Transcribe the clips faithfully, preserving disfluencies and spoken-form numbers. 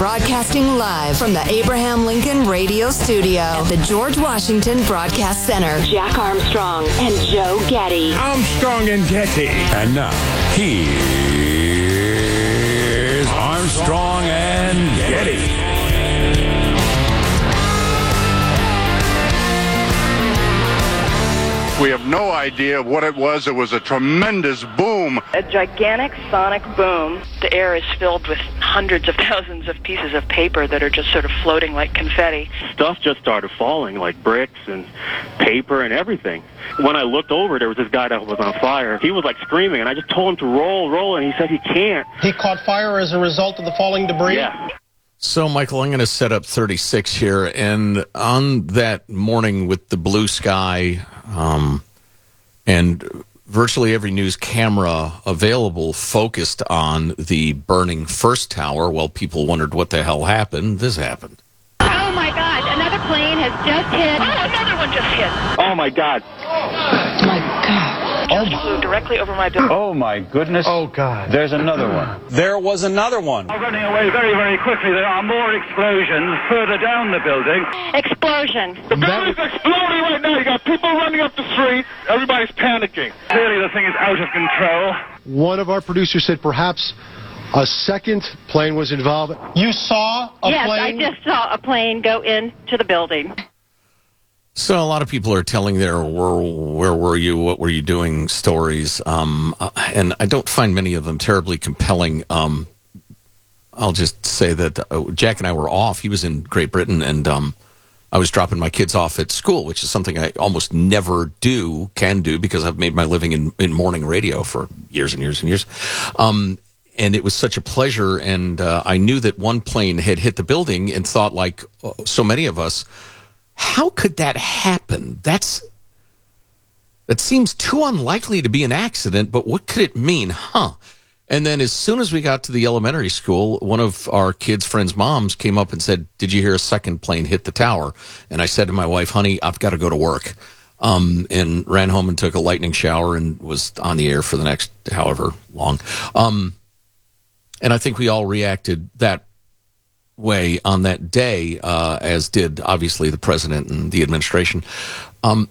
broadcasting live from the Abraham Lincoln Radio Studio at the George Washington Broadcast Center. Jack Armstrong and Joe Getty. Armstrong and Getty. And now, here's Armstrong and Getty. We have no idea what it was. It was a tremendous boom. A gigantic sonic boom. The air is filled with hundreds of thousands of pieces of paper that are just sort of floating like confetti. Stuff just started falling, like bricks and paper and everything. When I looked over, there was this guy that was on fire. He was like screaming, and I just told him to roll, roll, and he said he can't. He caught fire as a result of the falling debris? Yeah. So, Michael, I'm going to set up thirty-six here, and on that morning with the blue sky um, and virtually every news camera available focused on the burning first tower, while people wondered what the hell happened, this happened. Oh, my gosh, another plane has just hit. Oh, another one just hit. Oh, my God. Oh, my God. Just oh, flew directly over my building. Oh, my goodness. Oh, God. There's another one. There was another one. Running away very, very quickly. There are more explosions further down the building. Explosion. The building's exploding right now. You got people running up the street. Everybody's panicking. Clearly, the thing is out of control. One of our producers said perhaps a second plane was involved. You saw a yes, plane? Yes, I just saw a plane go into the building. So a lot of people are telling their where, where were you, what were you doing stories, um, and I don't find many of them terribly compelling. Um, I'll just say that uh, Jack and I were off. He was in Great Britain, and um, I was dropping my kids off at school, which is something I almost never do, can do, because I've made my living in, in morning radio for years and years and years. Um, and it was such a pleasure, and uh, I knew that one plane had hit the building and thought, like uh, so many of us, how could that happen? That's that seems too unlikely to be an accident, but what could it mean? Huh? And then as soon as we got to the elementary school, one of our kids' friends' moms came up and said, "Did you hear a second plane hit the tower?" And I said to my wife, "Honey, I've got to go to work." Um, and ran home and took a lightning shower and was on the air for the next however long. Um, and I think we all reacted that way on that day, uh, as did obviously the president and the administration. Um,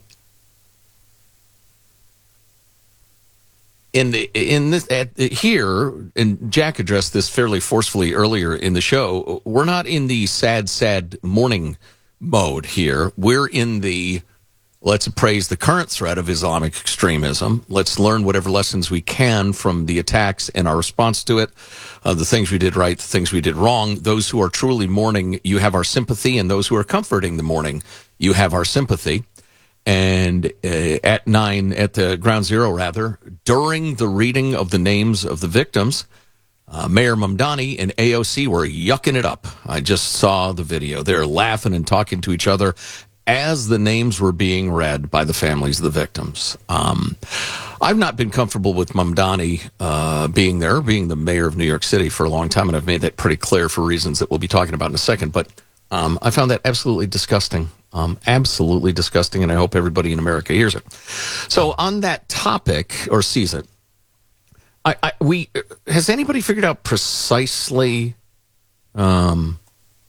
in the, in this at, here, and Jack addressed this fairly forcefully earlier in the show. We're not in the sad, sad morning mode here. We're in the let's appraise the current threat of Islamic extremism. Let's learn whatever lessons we can from the attacks and our response to it. Uh, the things we did right, the things we did wrong. Those who are truly mourning, you have our sympathy, and those who are comforting the mourning, you have our sympathy. And uh, at nine, at the ground zero, rather, during the reading of the names of the victims, uh, Mayor Mamdani and A O C were yucking it up. I just saw the video. They're laughing and talking to each other as the names were being read by the families of the victims. Um, I've not been comfortable with Mamdani uh, being there, being the mayor of New York City for a long time, and I've made that pretty clear for reasons that we'll be talking about in a second. But um, I found that absolutely disgusting, um, absolutely disgusting, and I hope everybody in America hears it. So on that topic, or sees it, I, I, we has anybody figured out precisely Um,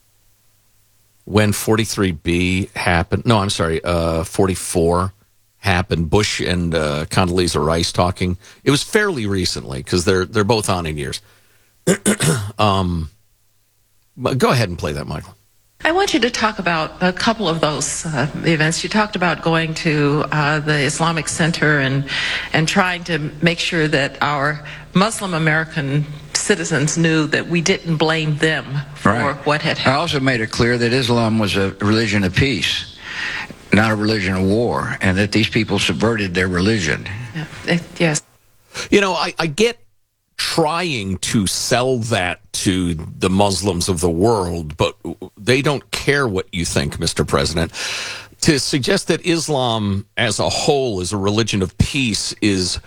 when forty-three B happened? No, I'm sorry, uh, forty-four happened. Bush and uh, Condoleezza Rice talking. It was fairly recently because they're they're both on in years. um, but go ahead and play that, Michael. I want you to talk about a couple of those uh, events. You talked about going to uh, the Islamic Center and and trying to make sure that our Muslim American citizens knew that we didn't blame them for right. what had happened. I also made it clear that Islam was a religion of peace, not a religion of war, and that these people subverted their religion. Yeah. Yes. You know, I, I get trying to sell that to the Muslims of the world, but they don't care what you think, Mister President. To suggest that Islam as a whole is a religion of peace is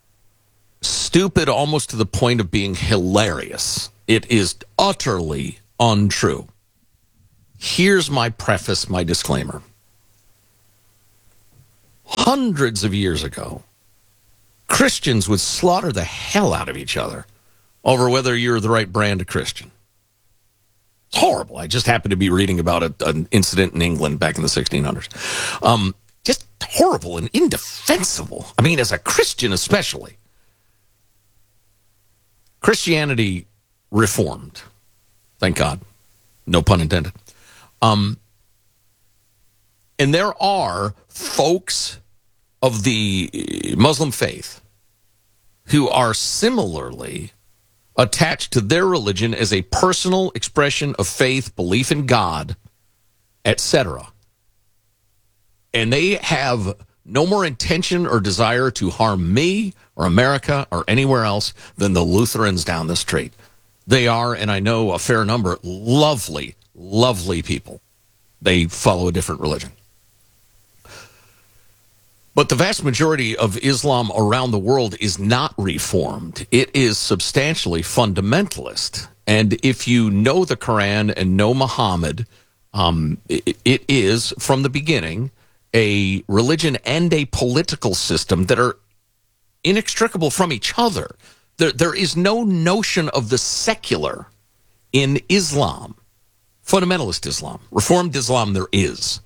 stupid almost to the point of being hilarious. It is utterly untrue. Here's my preface, my disclaimer. Hundreds of years ago, Christians would slaughter the hell out of each other over whether you're the right brand of Christian. horrible. I just happened to be reading about a, an incident in England back in the sixteen hundreds. Um, just horrible and indefensible. I mean, as a Christian especially. Christianity reformed. Thank God. No pun intended. Um, and there are folks of the Muslim faith who are similarly attached to their religion as a personal expression of faith, belief in God, et cetera. And they have no more intention or desire to harm me or America or anywhere else than the Lutherans down the street. They are, and I know a fair number, lovely, lovely people. They follow a different religion. But the vast majority of Islam around the world is not reformed. It is substantially fundamentalist. And if you know the Quran and know Muhammad, um, it, it is, from the beginning, a religion and a political system that are inextricable from each other. There, there is no notion of the secular in Islam. Fundamentalist Islam. Reformed Islam there is.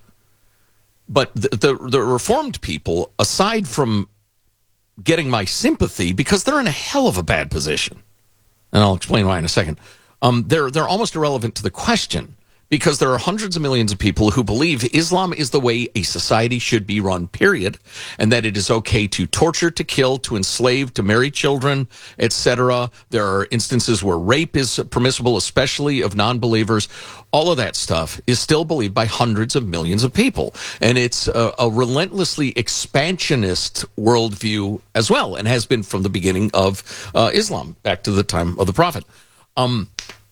But the, the, the Reformed people, aside from getting my sympathy, because they're in a hell of a bad position, and I'll explain why in a second, um, they're, they're almost irrelevant to the question, because there are hundreds of millions of people who believe Islam is the way a society should be run, period, and that it is okay to torture, to kill, to enslave, to marry children, et cetera. There are instances where rape is permissible, especially of non-believers. All of that stuff is still believed by hundreds of millions of people, and it's a, a relentlessly expansionist worldview as well, and has been from the beginning of uh, Islam, back to the time of the Prophet. Um,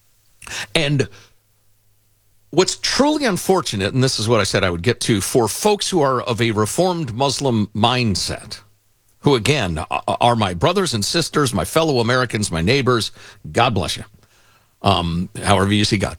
and... What's truly unfortunate, and this is what I said I would get to, for folks who are of a Reformed Muslim mindset, who, again, are my brothers and sisters, my fellow Americans, my neighbors, God bless you, um, however you see God.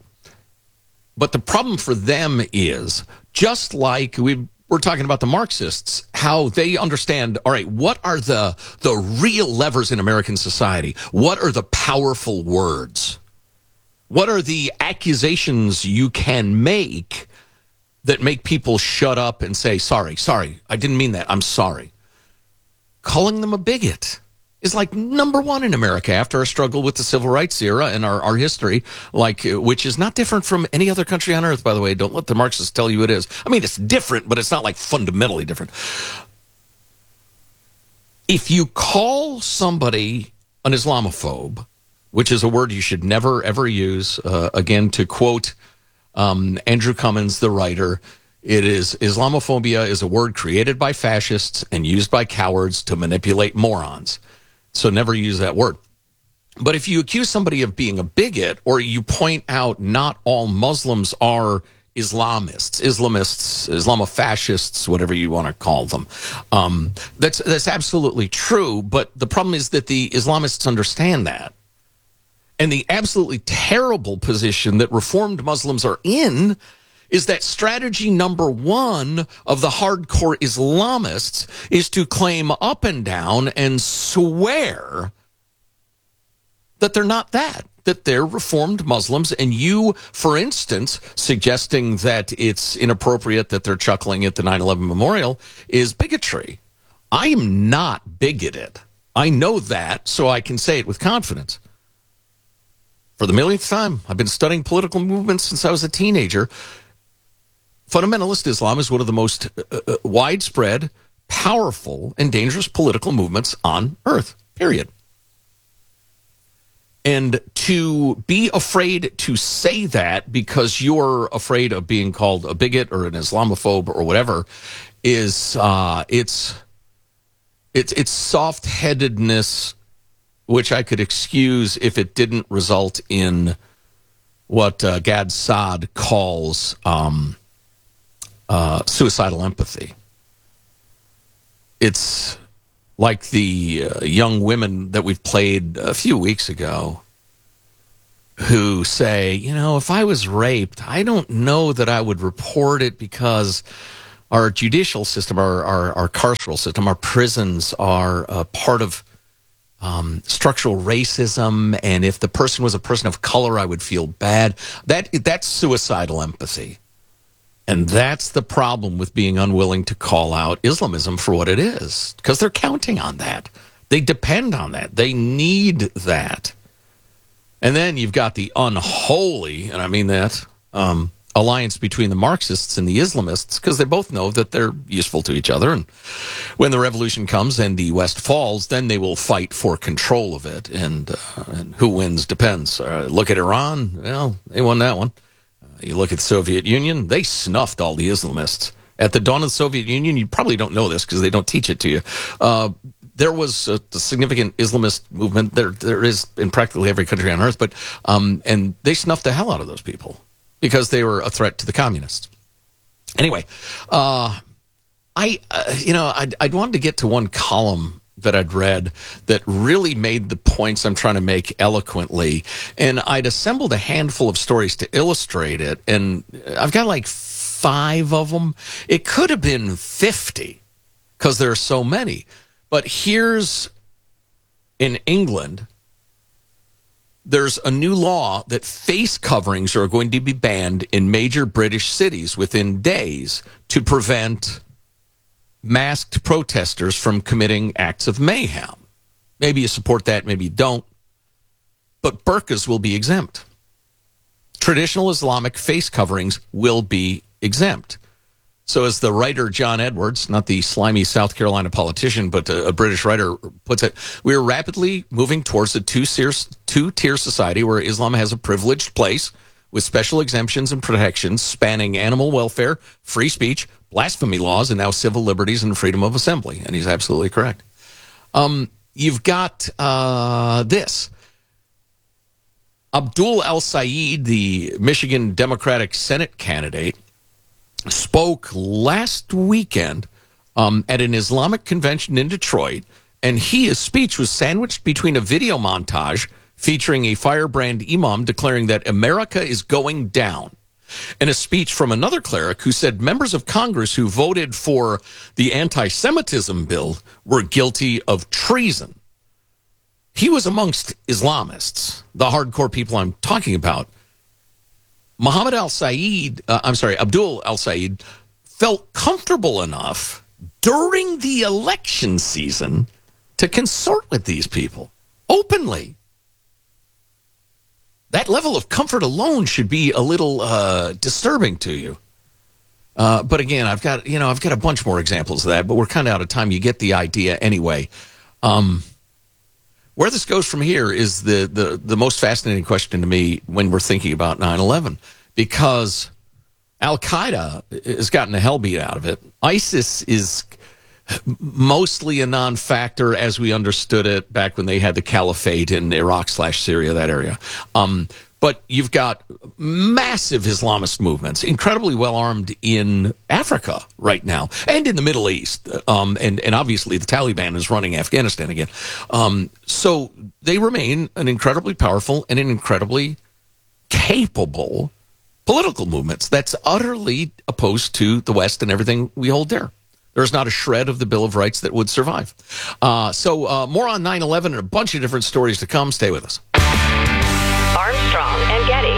But the problem for them is, just like we we're talking about the Marxists, how they understand, all right, what are the the real levers in American society? What are the powerful words? What are the accusations you can make that make people shut up and say, sorry, sorry, I didn't mean that, I'm sorry? Calling them a bigot is like number one in America after a struggle with the civil rights era and our, our history, like which is not different from any other country on earth, by the way. Don't let the Marxists tell you it is. I mean, it's different, but it's not like fundamentally different. If you call somebody an Islamophobe, which is a word you should never, ever use. Uh, again, to quote um, Andrew Cummins, the writer, it is Islamophobia is a word created by fascists and used by cowards to manipulate morons. So never use that word. But if you accuse somebody of being a bigot, or you point out not all Muslims are Islamists, Islamists, Islamofascists, whatever you want to call them, um, that's that's absolutely true. But the problem is that the Islamists understand that. And the absolutely terrible position that Reformed Muslims are in is that strategy number one of the hardcore Islamists is to claim up and down and swear that they're not that, that they're Reformed Muslims. And you, for instance, suggesting that it's inappropriate that they're chuckling at the nine eleven memorial is bigotry. I am not bigoted. I know that, so I can say it with confidence. For the millionth time, I've been studying political movements since I was a teenager. Fundamentalist Islam is one of the most uh, uh, widespread, powerful, and dangerous political movements on earth, period. And to be afraid to say that because you're afraid of being called a bigot or an Islamophobe or whatever is, uh, it's, it's, it's soft-headedness, which I could excuse if it didn't result in what uh, Gad Saad calls um, uh, suicidal empathy. It's like the uh, young women that we've played a few weeks ago who say, you know, if I was raped, I don't know that I would report it because our judicial system, our, our, our carceral system, our prisons are uh, part of um, structural racism, and if the person was a person of color, I would feel bad. That that's suicidal empathy. And that's the problem with being unwilling to call out Islamism for what it is, because they're counting on that. They depend on that. They need that. And then you've got the unholy, and I mean that, um, alliance between the Marxists and the Islamists, because they both know that they're useful to each other. And when the revolution comes and the West falls, then they will fight for control of it. And, uh, and who wins depends. Uh, look at Iran. Well, they won that one. You look at the Soviet Union, they snuffed all the Islamists. At the dawn of the Soviet Union, you probably don't know this because they don't teach it to you. Uh, there was a, a significant Islamist movement. There, there is in practically every country on earth, but um, and they snuffed the hell out of those people because they were a threat to the communists. Anyway, uh, I, uh, you know, I'd, I'd wanted to get to one column that I'd read that really made the points I'm trying to make eloquently. And I'd assembled a handful of stories to illustrate it. And I've got like five of them. It could have been fifty because there are so many. But here's in England, there's a new law that face coverings are going to be banned in major British cities within days to prevent masked protesters from committing acts of mayhem. Maybe you support that, maybe you don't. But burqas will be exempt. Traditional Islamic face coverings will be exempt. So as the writer John Edwards, not the slimy South Carolina politician, but a, a British writer puts it, we are rapidly moving towards a two-tier, two-tier society where Islam has a privileged place with special exemptions and protections spanning animal welfare, free speech, blasphemy laws, and now civil liberties and freedom of assembly. And he's absolutely correct. Um, you've got uh, this. Abdul El-Sayed, the Michigan Democratic Senate candidate, spoke last weekend um, at an Islamic convention in Detroit, and he, his speech was sandwiched between a video montage featuring a firebrand imam declaring that America is going down, and a speech from another cleric who said members of Congress who voted for the anti-Semitism bill were guilty of treason. He was amongst Islamists, the hardcore people I'm talking about. Muhammad al-Sayed, uh, I'm sorry, Abdul al-Sayed, felt comfortable enough during the election season to consort with these people openly. That level of comfort alone should be a little uh, disturbing to you. Uh, but again, I've got you know I've got a bunch more examples of that, but we're kind of out of time. You get the idea anyway. Um, where this goes from here is the, the, the most fascinating question to me when we're thinking about nine eleven, because Al-Qaeda has gotten the hell beat out of it. ISIS is mostly a non-factor as we understood it back when they had the caliphate in Iraq slash Syria, that area. Um, but you've got massive Islamist movements, incredibly well-armed in Africa right now and in the Middle East. Um, and, and obviously the Taliban is running Afghanistan again. Um, so they remain an incredibly powerful and an incredibly capable political movements that's utterly opposed to the West and everything we hold dear. There's not a shred of the Bill of Rights that would survive. Uh, so uh, more on nine eleven and a bunch of different stories to come. Stay with us. Armstrong and Getty.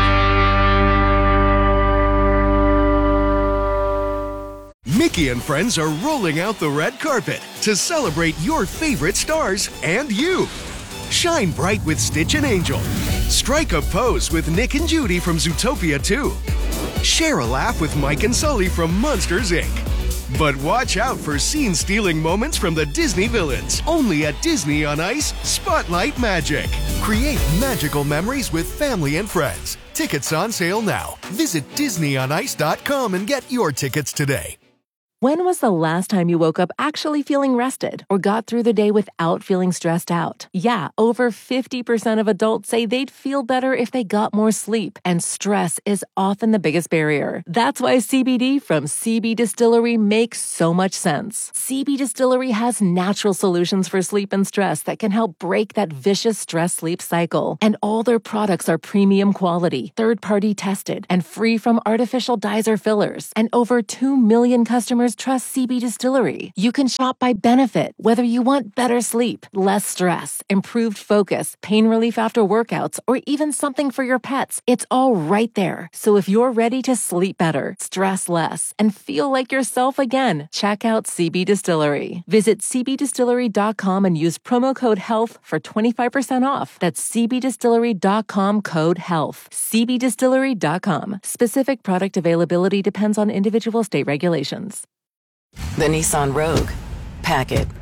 Mickey and friends are rolling out the red carpet to celebrate your favorite stars and you. Shine bright with Stitch and Angel. Strike a pose with Nick and Judy from Zootopia two. Share a laugh with Mike and Sully from Monsters, Incorporated. But watch out for scene-stealing moments from the Disney villains. Only at Disney on Ice Spotlight Magic. Create magical memories with family and friends. Tickets on sale now. Visit Disney on Ice dot com and get your tickets today. When was the last time you woke up actually feeling rested or got through the day without feeling stressed out? Yeah, over fifty percent of adults say they'd feel better if they got more sleep, and stress is often the biggest barrier. That's why C B D from C B Distillery makes so much sense. C B Distillery has natural solutions for sleep and stress that can help break that vicious stress-sleep cycle. And all their products are premium quality, third-party tested, and free from artificial dyes or fillers. And over two million customers customers trust C B Distillery. You can shop by benefit, whether you want better sleep, less stress, improved focus, pain relief after workouts, or even something for your pets. It's all right there. So if you're ready to sleep better, stress less, and feel like yourself again, check out C B Distillery. Visit c b distillery dot com and use promo code HEALTH for twenty-five percent off. That's c b distillery dot com code HEALTH. c b distillery dot com. Specific product availability depends on individual state regulations. The Nissan Rogue. Pack it.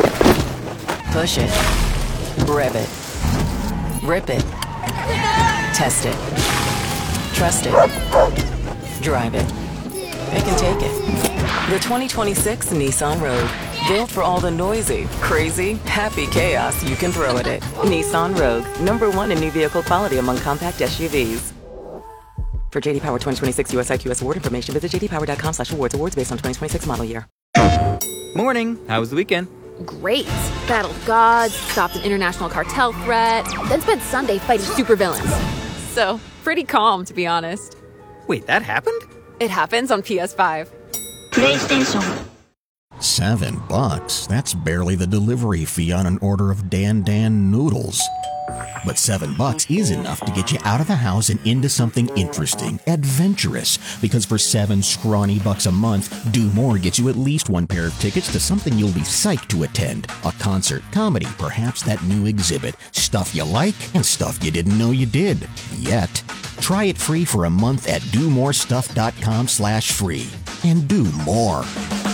Push it. Rev it. Rip it. Test it. Trust it. Drive it. It can take it. The twenty twenty-six Nissan Rogue. Built for all the noisy, crazy, happy chaos you can throw at it. Nissan Rogue. Number one in new vehicle quality among compact S U Vs. For J D Power twenty twenty-six U S I Q S award information, visit j d power dot com slash awards. Awards based on twenty twenty-six model year. Morning. How was the weekend? Great. Battled gods, stopped an international cartel threat, then spent Sunday fighting supervillains. So, pretty calm, to be honest. Wait, that happened? It happens on P S five. PlayStation. Seven bucks? That's barely the delivery fee on an order of Dan Dan noodles. But seven bucks is enough to get you out of the house and into something interesting, adventurous. Because for seven scrawny bucks a month, Do More gets you at least one pair of tickets to something you'll be psyched to attend. A concert, comedy, perhaps that new exhibit. Stuff you like and stuff you didn't know you did. Yet. Try it free for a month at do more stuff dot com slash free. And do more.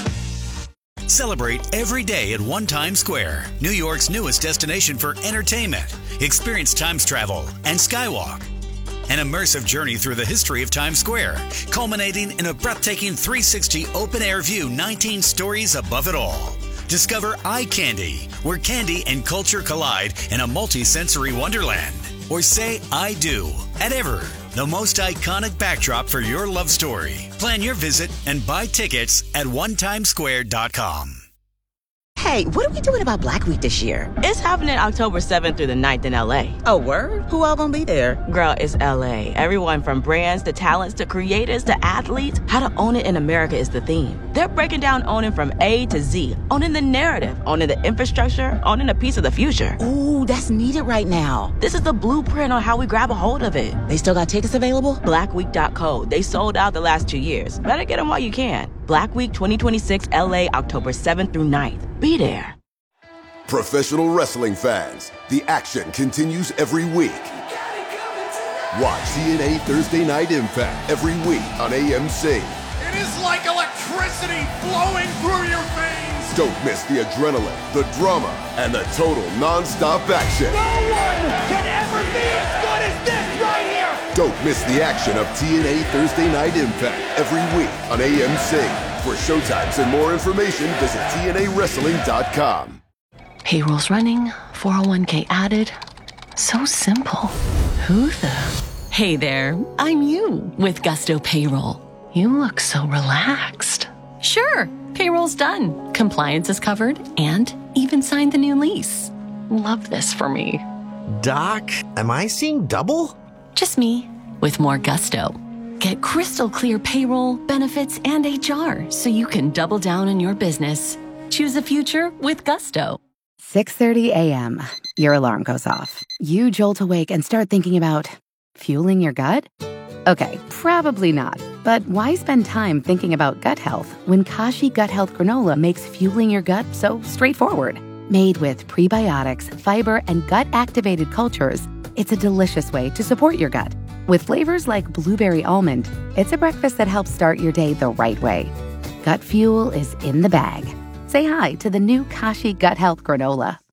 Celebrate every day at One Times Square, New York's newest destination for entertainment. Experience Times Travel and Skywalk. An immersive journey through the history of Times Square, culminating in a breathtaking three sixty open-air view nineteen stories above it all. Discover Eye Candy, where candy and culture collide in a multi-sensory wonderland. Or say I do at Ever, the most iconic backdrop for your love story. Plan your visit and buy tickets at one times square dot com. Hey, what are we doing about Black Week this year? It's happening October seventh through the ninth in L A. Oh, word? Who all gonna be there? Girl, it's L A. Everyone from brands to talents to creators to athletes. How to own it in America is the theme. They're breaking down owning from A to Z. Owning the narrative, owning the infrastructure, owning a piece of the future. Ooh, that's needed right now. This is the blueprint on how we grab a hold of it. They still got tickets available? black week dot co. They sold out the last two years. Better get them while you can. Black Week twenty twenty-six L A, October seventh through ninth. Be there. Professional wrestling fans, the action continues every week. Watch T N A Thursday Night Impact every week on A M C. It is like electricity flowing through your veins. Don't miss the adrenaline, the drama, and the total non-stop action. No one can ever be as good as this right here. Don't miss the action of T N A Thursday Night Impact every week on A M C. For showtimes and more information, visit T N A wrestling dot com. Payroll's running, four oh one k added. So simple. Who the? Hey there, I'm you with Gusto Payroll. You look so relaxed. Sure, payroll's done. Compliance is covered and even signed the new lease. Love this for me. Doc, am I seeing double? Just me with more Gusto. Get crystal clear payroll, benefits, and H R so you can double down in your business. Choose a future with Gusto. six thirty a.m. Your alarm goes off. You jolt awake and start thinking about fueling your gut? Okay, probably not. But why spend time thinking about gut health when Kashi Gut Health Granola makes fueling your gut so straightforward? Made with prebiotics, fiber, and gut-activated cultures, it's a delicious way to support your gut. With flavors like blueberry almond, it's a breakfast that helps start your day the right way. Gut fuel is in the bag. Say hi to the new Kashi Gut Health Granola.